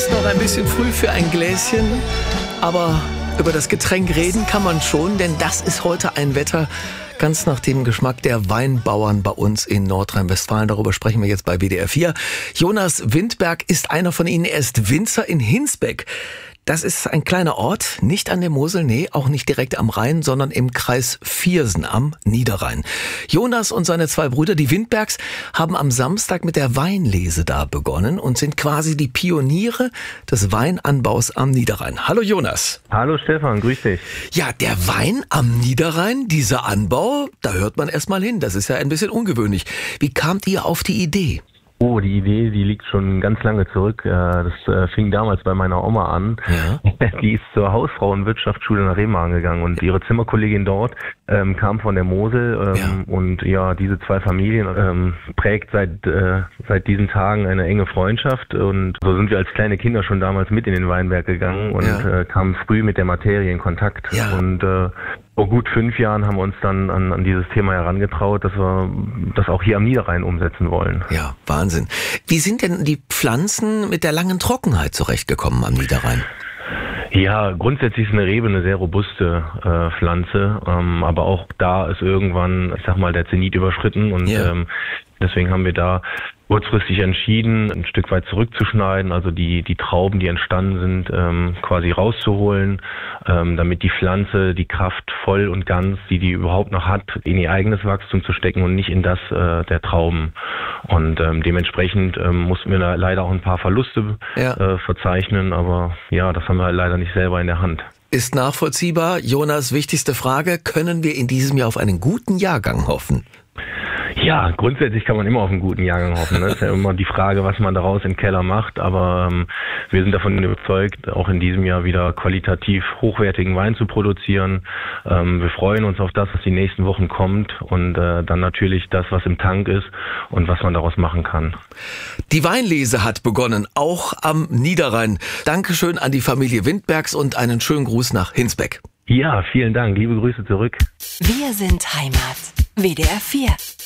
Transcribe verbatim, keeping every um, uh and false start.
ist noch ein bisschen früh für ein Gläschen, aber über das Getränk reden kann man schon, denn das ist heute ein Wetter ganz nach dem Geschmack der Weinbauern bei uns in Nordrhein-Westfalen. Darüber sprechen wir jetzt bei W D R vier. Jonas Windberg ist einer von ihnen. Er ist Winzer in Hinsbeck. Das ist ein kleiner Ort, nicht an der Mosel, nee, auch nicht direkt am Rhein, sondern im Kreis Viersen am Niederrhein. Jonas und seine zwei Brüder, die Windbergs, haben am Samstag mit der Weinlese da begonnen und sind quasi die Pioniere des Weinanbaus am Niederrhein. Hallo Jonas. Hallo Stefan, grüß dich. Ja, der Wein am Niederrhein, dieser Anbau, da hört man erst mal hin. Das ist ja ein bisschen ungewöhnlich. Wie kamt ihr auf die Idee? Oh, die Idee, die liegt schon ganz lange zurück. Das fing damals bei meiner Oma an. Ja. Die ist zur Hausfrauenwirtschaftsschule nach Remagen gegangen und ihre Zimmerkollegin dort ähm, kam von der Mosel. Ähm, ja. Und ja, diese zwei Familien ähm, prägt seit äh, seit diesen Tagen eine enge Freundschaft. Und so sind wir als kleine Kinder schon damals mit in den Weinberg gegangen und ja. äh, kamen früh mit der Materie in Kontakt. Ja. Und äh, vor gut fünf Jahren haben wir uns dann an, an dieses Thema herangetraut, dass wir das auch hier am Niederrhein umsetzen wollen. Ja, Wahnsinn. Wie sind denn die Pflanzen mit der langen Trockenheit zurechtgekommen am Niederrhein? Ja, grundsätzlich ist eine Rebe eine sehr robuste äh, Pflanze, ähm, aber auch da ist irgendwann, ich sag mal, der Zenit überschritten und ja. ähm, deswegen haben wir da kurzfristig entschieden, ein Stück weit zurückzuschneiden, also die die Trauben, die entstanden sind, ähm, quasi rauszuholen, ähm, damit die Pflanze die Kraft voll und ganz, die die überhaupt noch hat, in ihr eigenes Wachstum zu stecken und nicht in das äh, der Trauben. Und ähm, dementsprechend ähm, mussten wir da leider auch ein paar Verluste ja. äh, verzeichnen, aber ja, das haben wir halt leider nicht selber in der Hand. Ist nachvollziehbar. Jonas, wichtigste Frage, können wir in diesem Jahr auf einen guten Jahrgang hoffen? Ja, grundsätzlich kann man immer auf einen guten Jahrgang hoffen. Das ist ja immer die Frage, was man daraus im Keller macht. Aber ähm, wir sind davon überzeugt, auch in diesem Jahr wieder qualitativ hochwertigen Wein zu produzieren. Ähm, wir freuen uns auf das, was die nächsten Wochen kommt und äh, dann natürlich das, was im Tank ist und was man daraus machen kann. Die Weinlese hat begonnen, auch am Niederrhein. Dankeschön an die Familie Windbergs und einen schönen Gruß nach Hinsbeck. Ja, vielen Dank. Liebe Grüße zurück. Wir sind Heimat. W D R vier.